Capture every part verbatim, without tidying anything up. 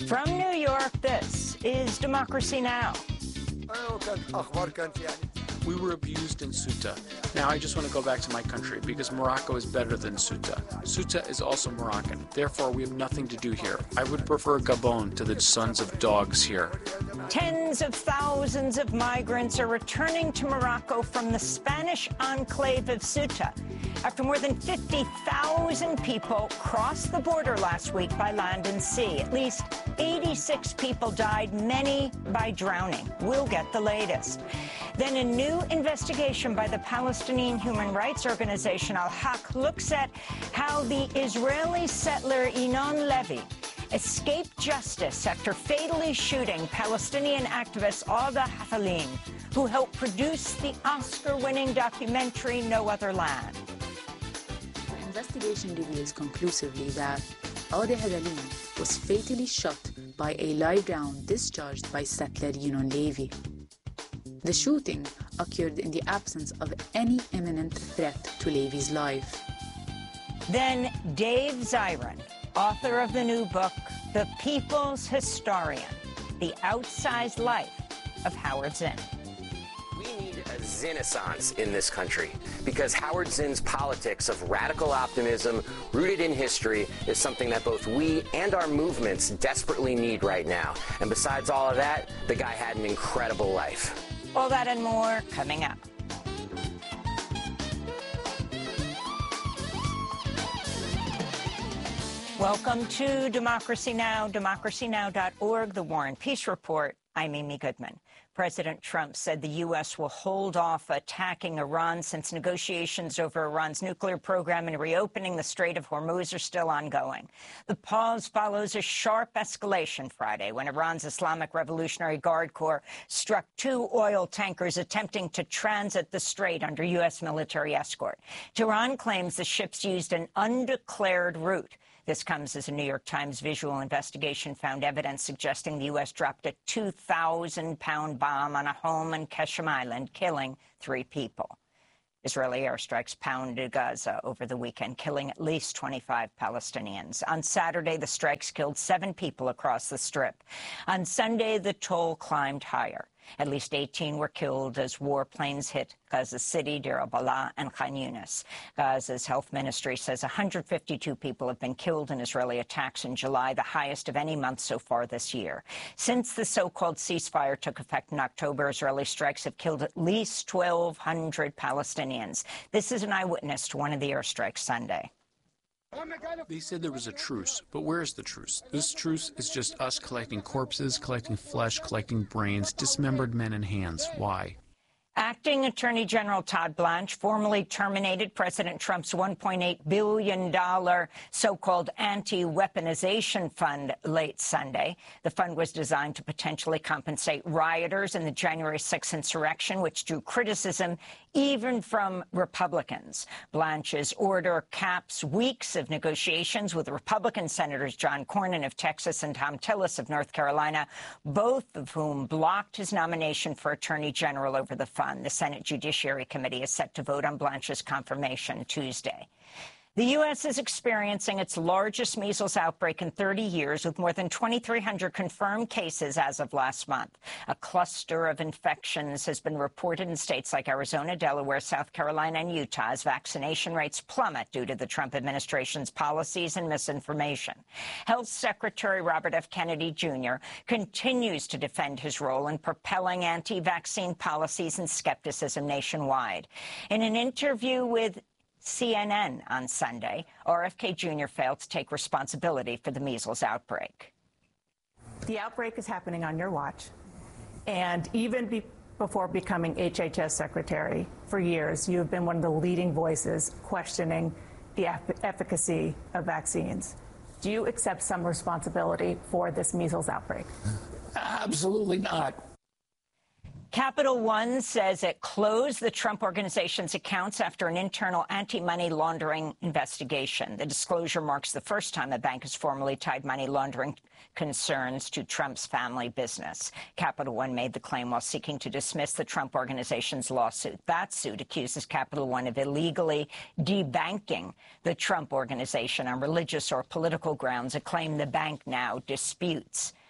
From New York, this is Democracy Now! We were abused in Ceuta. Now I just want to go back to my country because Morocco is better than Ceuta. Ceuta is also Moroccan. Therefore, we have nothing to do here. I would prefer Gabon to the sons of dogs here. Tens of thousands of migrants are returning to Morocco from the Spanish enclave of Ceuta after more than fifty thousand people crossed the border last week by land and sea. At least eighty-six people died, many by drowning. We'll get the latest. Then a new investigation by the Palestinian human rights organization Al-Haq looks at how the Israeli settler Yinon Levy escaped justice after fatally shooting Palestinian activist Alda Hafalin, who helped produce the Oscar-winning documentary No Other Land. The investigation reveals conclusively that Alda Hafalin was fatally shot by a live round discharged by settler Yinon Levy. The shooting occurred in the absence of any imminent threat to Levy's life. Then Dave Zirin, author of the new book, The People's Historian, The Outsized Life of Howard Zinn. We need a Zinnaissance in this country because Howard Zinn's politics of radical optimism rooted in history is something that both we and our movements desperately need right now. And besides all of that, the guy had an incredible life. All that and more coming up. Welcome to Democracy Now!, democracy now dot org, The War and Peace Report. I'm Amy Goodman. President Trump said the U S will hold off attacking Iran since negotiations over Iran's nuclear program and reopening the Strait of Hormuz are still ongoing. The pause follows a sharp escalation Friday when Iran's Islamic Revolutionary Guard Corps struck two oil tankers attempting to transit the strait under U S military escort. Tehran claims the ships used an undeclared route. This comes as a New York Times visual investigation found evidence suggesting the U S dropped a two thousand pound bomb on a home in Keshem Island, killing three people. Israeli airstrikes pounded Gaza over the weekend, killing at least twenty-five Palestinians. On Saturday, the strikes killed seven people across the Strip. On Sunday, the toll climbed higher. At least eighteen were killed as warplanes hit Gaza City, Deir al-Balah, and Khan Yunis. Gaza's health ministry says one hundred fifty-two people have been killed in Israeli attacks in July, the highest of any month so far this year. Since the so-called ceasefire took effect in October, Israeli strikes have killed at least twelve hundred Palestinians. This is an eyewitness to one of the airstrikes Sunday. They said there was a truce, but where is the truce? This truce is just us collecting corpses, collecting flesh, collecting brains, dismembered men and hands. Why? Acting Attorney General Todd Blanche formally terminated President Trump's one point eight billion dollars so-called anti-weaponization fund late Sunday. The fund was designed to potentially compensate rioters in the January sixth insurrection, which drew criticism even from Republicans. Blanche's order caps weeks of negotiations with Republican Senators John Cornyn of Texas and Thom Tillis of North Carolina, both of whom blocked his nomination for Attorney General over the fund. The Senate Judiciary Committee is set to vote on Blanche's confirmation Tuesday. The U S is experiencing its largest measles outbreak in thirty years, with more than twenty-three hundred confirmed cases as of last month. A cluster of infections has been reported in states like Arizona, Delaware, South Carolina, and Utah as vaccination rates plummet due to the Trump administration's policies and misinformation. Health Secretary Robert F. Kennedy Junior continues to defend his role in propelling anti-vaccine policies and skepticism nationwide. In an interview with C N N on Sunday, R F K Junior failed to take responsibility for the measles outbreak. The outbreak is happening on your watch, and even be before becoming H H S Secretary for years, you have been one of the leading voices questioning the efficacy of vaccines. Do you accept some responsibility for this measles outbreak? Absolutely not. Capital One says it closed the Trump Organization's accounts after an internal anti-money laundering investigation. The disclosure marks the first time a bank has formally tied money laundering concerns to Trump's family business. Capital One made the claim while seeking to dismiss the Trump Organization's lawsuit. That suit accuses Capital One of illegally debanking the Trump Organization on religious or political grounds, a claim the bank now disputes.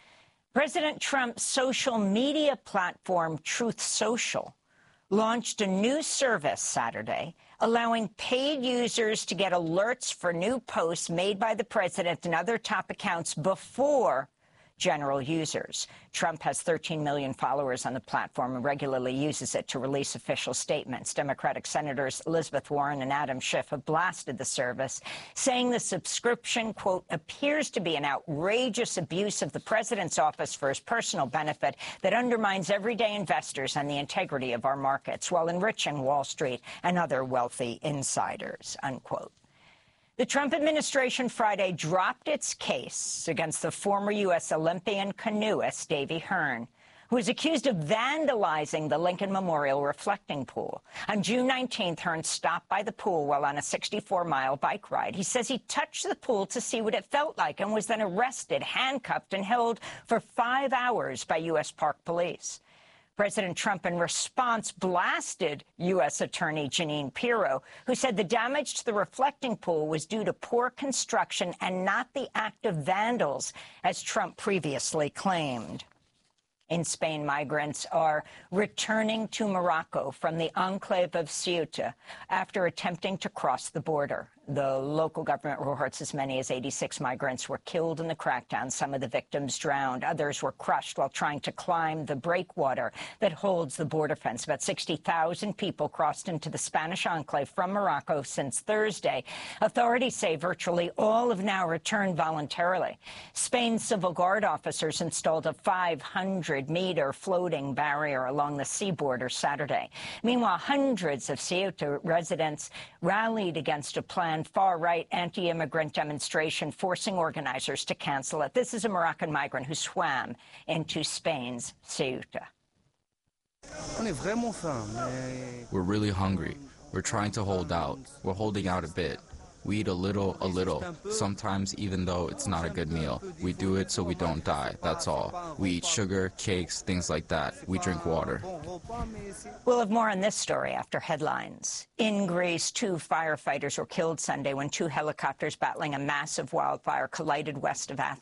President Trump's social media platform, Truth Social, launched a new service Saturday, allowing paid users to get alerts for new posts made by the president and other top accounts before general users. Trump has thirteen million followers on the platform and regularly uses it to release official statements. Democratic Senators Elizabeth Warren and Adam Schiff have blasted the service, saying the subscription, quote, appears to be an outrageous abuse of the president's office for his personal benefit that undermines everyday investors and the integrity of our markets while enriching Wall Street and other wealthy insiders, unquote. The Trump administration Friday dropped its case against the former U S Olympian canoeist Davy Hearn, who is accused of vandalizing the Lincoln Memorial reflecting pool. On June nineteenth, Hearn stopped by the pool while on a sixty-four mile bike ride. He says he touched the pool to see what it felt like and was then arrested, handcuffed, and held for five hours by U S Park Police. President Trump, in response, blasted U S Attorney Jeanine Pirro, who said the damage to the reflecting pool was due to poor construction and not the act of vandals, as Trump previously claimed. In Spain, migrants are returning to Morocco from the enclave of Ceuta after attempting to cross the border. The local government reports as many as eighty-six migrants were killed in the crackdown. Some of the victims drowned. Others were crushed while trying to climb the breakwater that holds the border fence. About sixty thousand people crossed into the Spanish enclave from Morocco since Thursday. Authorities say virtually all have now returned voluntarily. Spain's Civil Guard officers installed a five hundred meter floating barrier along the sea border Saturday. Meanwhile, hundreds of Ceuta residents rallied against a planned far-right anti-immigrant demonstration, forcing organizers to cancel it. This is a Moroccan migrant who swam into Spain's Ceuta. We're really hungry. We're trying to hold out. We're holding out a bit. We eat a little, a little, sometimes even though it's not a good meal. We do it so we don't die, that's all. We eat sugar, cakes, things like that. We drink water. We'll have more on this story after headlines. In Greece, two firefighters were killed Sunday when two helicopters battling a massive wildfire collided west of Athens.